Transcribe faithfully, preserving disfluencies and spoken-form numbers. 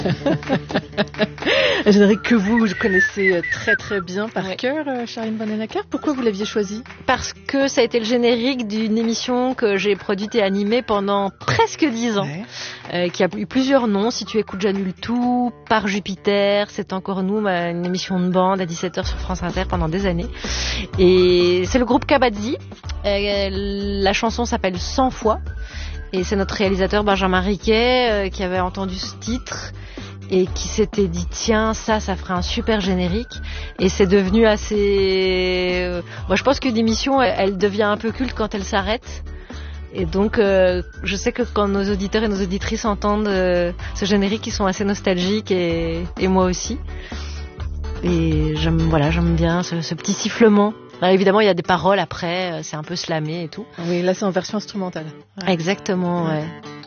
Un générique que vous connaissez très très bien par ouais. cœur, Charline Vanhoenacker. Pourquoi vous l'aviez choisi ? Parce que ça a été le générique d'une émission que j'ai produite et animée pendant presque dix ans, ouais. euh, qui a eu plusieurs noms. Si tu écoutes, j'annule tout, Par Jupiter, C'est encore nous, une émission de bande à dix-sept heures sur France Inter pendant des années. Et c'est le groupe Kabadzi. Euh, la chanson s'appelle cent fois. Et c'est notre réalisateur Benjamin Riquet euh, qui avait entendu ce titre et qui s'était dit tiens, ça, ça ferait un super générique. Et c'est devenu assez... Euh... Moi, je pense qu'une émission, elle, elle devient un peu culte quand elle s'arrête. Et donc, euh, je sais que quand nos auditeurs et nos auditrices entendent euh, ce générique, ils sont assez nostalgiques et, et moi aussi. Et j'aime, voilà, j'aime bien ce, ce petit sifflement. Alors, évidemment, il y a des paroles après, c'est un peu slamé et tout. Oui, là, c'est en version instrumentale. Ouais. Exactement, ouais. ouais.